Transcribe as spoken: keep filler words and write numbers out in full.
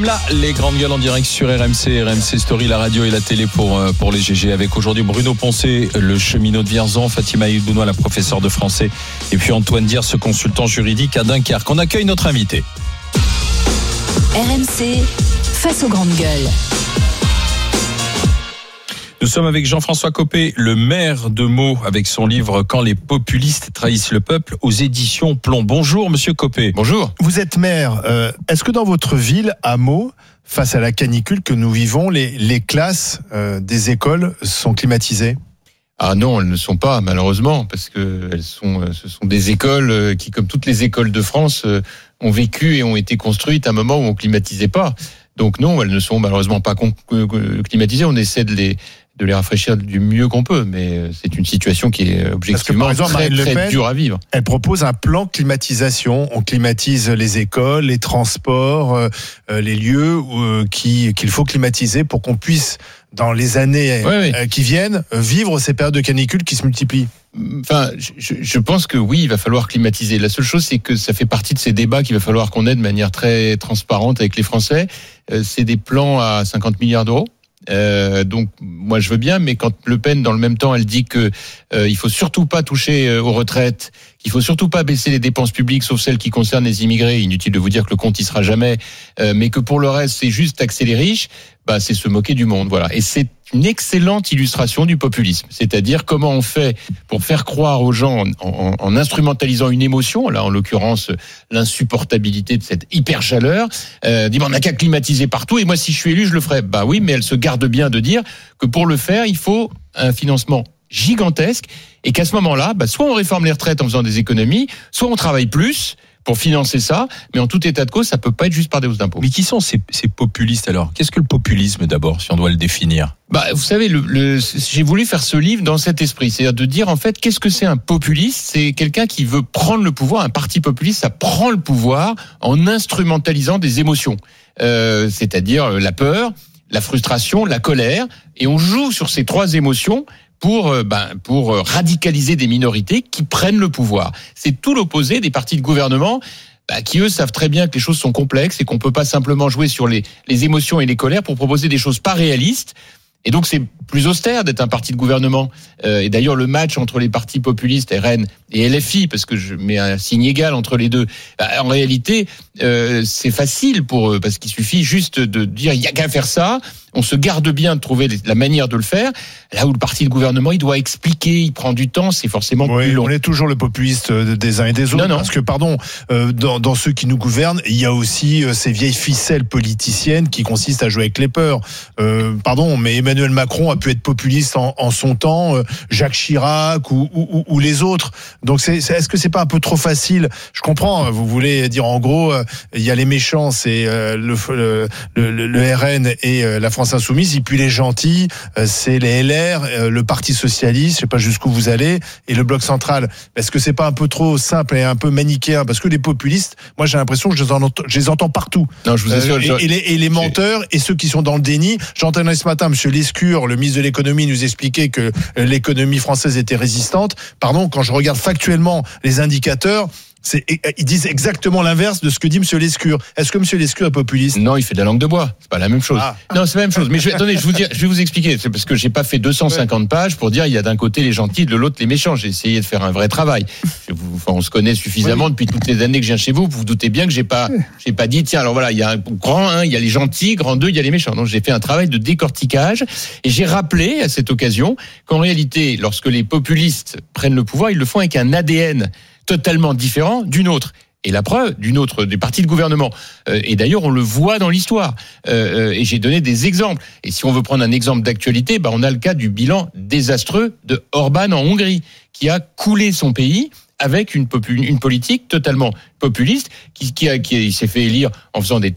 Là, les grandes gueules en direct sur R M C, R M C Story, la radio et la télé pour, pour les G G, avec aujourd'hui Bruno Poncet, le cheminot de Vierzon, Fatima Youdounoua, la professeure de français, et puis Antoine Diers, ce consultant juridique à Dunkerque. On accueille notre invité. R M C, face aux grandes gueules. Nous sommes avec Jean-François Copé, le maire de Meaux, avec son livre « Quand les populistes trahissent le peuple » aux éditions Plomb. Bonjour, monsieur Copé. Bonjour. Vous êtes maire. Euh, est-ce que dans votre ville, à Meaux, face à la canicule que nous vivons, les, les classes euh, des écoles sont climatisées ? Ah non, elles ne sont pas, malheureusement, parce que elles sont, ce sont des écoles qui, comme toutes les écoles de France, ont vécu et ont été construites à un moment où on climatisait pas. Donc non, elles ne sont malheureusement pas climatisées. On essaie de les de les rafraîchir du mieux qu'on peut, mais c'est une situation qui est objectivement Parce que, par exemple, très, très Pen, dure à vivre. Elle propose un plan climatisation. On climatise les écoles, les transports, euh, les lieux euh, qui, qu'il faut climatiser pour qu'on puisse, dans les années oui, oui. Euh, qui viennent, vivre ces périodes de canicule qui se multiplient. Enfin, je, je pense que oui, il va falloir climatiser. La seule chose, c'est que ça fait partie de ces débats qu'il va falloir qu'on ait de manière très transparente avec les Français. Euh, c'est des plans à cinquante milliards d'euros. Euh, donc moi je veux bien, mais quand Le Pen dans le même temps elle dit que euh, il faut surtout pas toucher euh, aux retraites, qu'il faut surtout pas baisser les dépenses publiques sauf celles qui concernent les immigrés, inutile de vous dire que le compte y sera jamais, euh, mais que pour le reste c'est juste taxer les riches, bah c'est se moquer du monde, voilà. Et c'est une excellente illustration du populisme, c'est-à-dire comment on fait pour faire croire aux gens en, en, en instrumentalisant une émotion, là en l'occurrence l'insupportabilité de cette hyper chaleur, euh, dit bon, on n'a qu'à climatiser partout et moi si je suis élu je le ferai. Bah oui, mais elle se garde bien de dire que pour le faire il faut un financement gigantesque et qu'à ce moment-là, bah, soit on réforme les retraites en faisant des économies, soit on travaille plus pour financer ça, mais en tout état de cause, ça peut pas être juste par des hausses d'impôts. Mais qui sont ces, ces populistes alors ? Qu'est-ce que le populisme d'abord, si on doit le définir ? Bah, vous savez, le, le, j'ai voulu faire ce livre dans cet esprit, c'est-à-dire de dire en fait, qu'est-ce que c'est un populiste ? C'est quelqu'un qui veut prendre le pouvoir. Un parti populiste, ça prend le pouvoir en instrumentalisant des émotions, euh, c'est-à-dire la peur, la frustration, la colère, et on joue sur ces trois émotions pour ben pour radicaliser des minorités qui prennent le pouvoir. C'est tout l'opposé des partis de gouvernement ben, qui eux savent très bien que les choses sont complexes et qu'on peut pas simplement jouer sur les les émotions et les colères pour proposer des choses pas réalistes. Et donc c'est plus austère d'être un parti de gouvernement. Euh, et d'ailleurs le match entre les partis populistes R N et L F I, parce que je mets un signe égal entre les deux, bah, en réalité euh, c'est facile pour eux parce qu'il suffit juste de dire il y a qu'à faire ça. On se garde bien de trouver la manière de le faire. Là où le parti de gouvernement, il doit expliquer, il prend du temps, c'est forcément oui, plus long. On est toujours le populiste des uns et des autres. Non, non. Parce que, pardon, euh, dans, dans ceux qui nous gouvernent, il y a aussi euh, ces vieilles ficelles politiciennes qui consistent à jouer avec les peurs. Euh, pardon, mais Emmanuel Macron a pu être populiste en, en son temps, euh, Jacques Chirac ou, ou, ou les autres. Donc, c'est, c'est, est-ce que c'est pas un peu trop facile ? Je comprends, vous voulez dire en gros, euh, il y a les méchants, c'est euh, le, le, le, le R N et euh, la France Insoumise, et puis les gentils, euh, c'est les L R, euh, le Parti Socialiste, je sais pas jusqu'où vous allez, et le Bloc Central. Est-ce que c'est pas un peu trop simple et un peu manichéen ? Parce que les populistes, moi j'ai l'impression que je les entends, je les entends partout. Non, je vous assure, euh, et, et, les, et les menteurs et ceux qui sont dans le déni. J'entendais ce matin Monsieur Lescure, le ministre de l'économie, nous expliquer que l'économie française était résistante. Pardon, quand je regarde factuellement les indicateurs, c'est, ils disent exactement l'inverse de ce que dit Monsieur Lescure. Est-ce que Monsieur Lescure est populiste ? Non, il fait de la langue de bois. C'est pas la même chose. Ah. Non, c'est la même chose. Mais je vais, attendez, je vous dire, je vais vous expliquer. C'est parce que j'ai pas fait deux cent cinquante ouais. pages pour dire il y a d'un côté les gentils, de l'autre les méchants. J'ai essayé de faire un vrai travail. Je vous, enfin, on se connaît suffisamment oui. depuis toutes les années que je viens chez vous. Vous vous doutez bien que j'ai pas, j'ai pas dit tiens alors voilà il y a un grand un, il y a les gentils, grand deux, il y a les méchants. Donc j'ai fait un travail de décortiquage et j'ai rappelé à cette occasion qu'en réalité, lorsque les populistes prennent le pouvoir, ils le font avec un A D N totalement différent d'une autre. Et la preuve d'une autre, des partis de gouvernement. Euh, et d'ailleurs, on le voit dans l'histoire. Euh, et j'ai donné des exemples. Et si on veut prendre un exemple d'actualité, bah, on a le cas du bilan désastreux de Orban en Hongrie, qui a coulé son pays avec une, popul- une politique totalement populiste, qui, qui, a, qui s'est fait élire en faisant des